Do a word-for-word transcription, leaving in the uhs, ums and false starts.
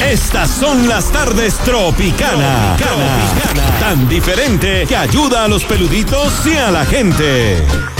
Estas son las tardes Tropicana. Tropicana. Tan diferente que ayuda a los peluditos y a la gente.